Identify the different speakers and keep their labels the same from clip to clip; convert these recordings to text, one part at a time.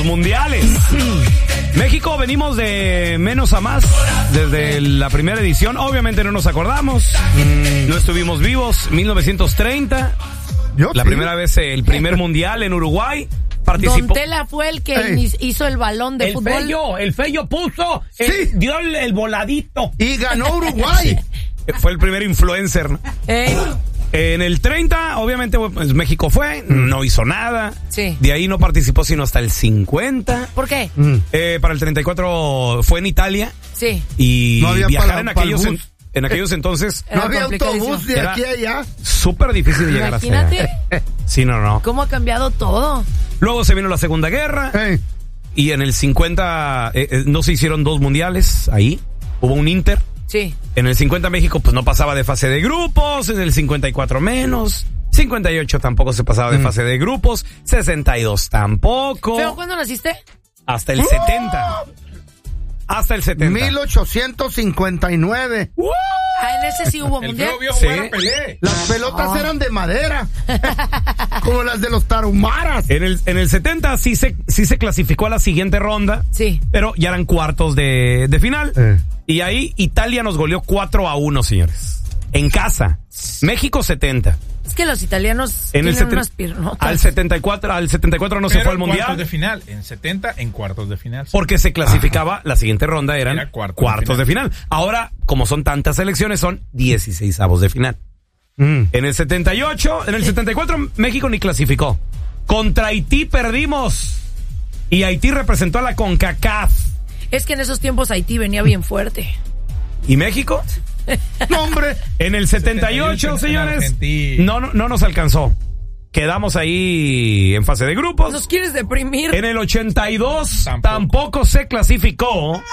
Speaker 1: Mundiales. México venimos de menos a más desde la primera edición. Obviamente no nos acordamos. No estuvimos vivos. 1930. La primera vez el primer mundial en Uruguay. Participó.
Speaker 2: Don Tela fue el que hizo el balón de fútbol.
Speaker 3: El Feyo puso, dio el voladito.
Speaker 4: Y ganó Uruguay.
Speaker 1: Fue el primer influencer, ¿no? En el 30, obviamente, pues, México fue, no hizo nada.
Speaker 2: Sí.
Speaker 1: De ahí no participó sino hasta el 50.
Speaker 2: ¿Por qué?
Speaker 1: Para el 34 fue en Italia.
Speaker 2: Sí.
Speaker 1: Y
Speaker 4: no había
Speaker 1: viajar en aquellos entonces.
Speaker 4: No había autobús de aquí a allá.
Speaker 1: Súper difícil de llegar hasta allá.
Speaker 2: Imagínate.
Speaker 1: Sí, no.
Speaker 2: ¿Cómo ha cambiado todo?
Speaker 1: Luego se vino la Segunda Guerra. Y en el 50 no se hicieron 2 mundiales ahí. Hubo un Inter.
Speaker 2: Sí.
Speaker 1: En el 50 México pues no pasaba de fase de grupos, en el 54 menos, 58 tampoco se pasaba de fase de grupos, 62 tampoco.
Speaker 2: ¿Pero cuándo naciste?
Speaker 1: Hasta el 70. Hasta el 70.
Speaker 4: 1859.
Speaker 2: En ese sí hubo mundial.
Speaker 1: Sí.
Speaker 4: Las pelotas eran de madera. Como las de los tarahumaras.
Speaker 1: En el 70 sí se clasificó a la siguiente ronda.
Speaker 2: Sí.
Speaker 1: Pero ya eran cuartos de final. Y ahí Italia nos goleó 4-1, señores. En casa. México 70.
Speaker 2: Es que los italianos tienen unas piernotas.
Speaker 1: Al 74 no se fue al mundial.
Speaker 3: Cuartos de final. En 70 en cuartos de final.
Speaker 1: Porque se clasificaba, la siguiente ronda eran cuartos de final. Ahora, como son tantas selecciones, son 16avos de final. En el 78, en el 74 México ni clasificó. Contra Haití perdimos. Y Haití representó a la CONCACAF.
Speaker 2: Es que en esos tiempos Haití venía bien fuerte.
Speaker 1: ¿Y México?
Speaker 4: No, hombre.
Speaker 1: En el 78, señores, no nos alcanzó. Quedamos ahí en fase de grupos.
Speaker 2: ¿Nos quieres deprimir?
Speaker 1: En el 82 tampoco se clasificó.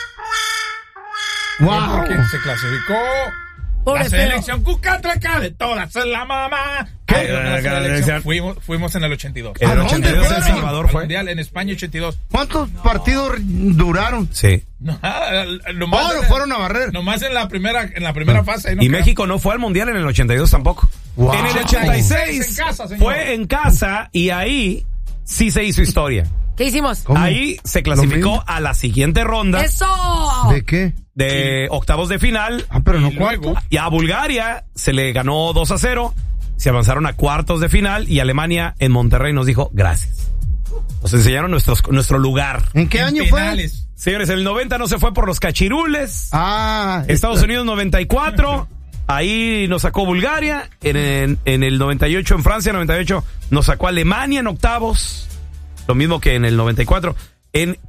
Speaker 3: Wow. Porque se clasificó
Speaker 2: Pobre
Speaker 3: la selección cucatraca de todas, la mamá. Fuimos en el 82.
Speaker 1: En el 82 El Salvador fue.
Speaker 3: Mundial en España 82.
Speaker 4: ¿Cuántos partidos duraron?
Speaker 1: Sí.
Speaker 4: Fueron a barrer.
Speaker 3: Nomás en la primera fase.
Speaker 1: Y México no fue al mundial en el 82 tampoco. Wow. En el 86 fue en casa y ahí sí se hizo historia.
Speaker 2: ¿Qué hicimos?
Speaker 4: ¿Cómo?
Speaker 1: Ahí se clasificó a la siguiente ronda.
Speaker 2: ¡Eso!
Speaker 4: ¿De qué?
Speaker 1: De octavos de final.
Speaker 4: Pero no cuarto.
Speaker 1: Y a Bulgaria se le ganó 2-0. Se avanzaron a cuartos de final y Alemania en Monterrey nos dijo gracias. Nos enseñaron nuestro lugar.
Speaker 4: ¿En qué año
Speaker 3: penales
Speaker 4: fue?
Speaker 1: Señores, el 90 no se fue por los cachirules. Estados Unidos 94. Ahí nos sacó Bulgaria. En el 98 en Francia, 98 nos sacó Alemania en octavos. Lo mismo que en el 94. En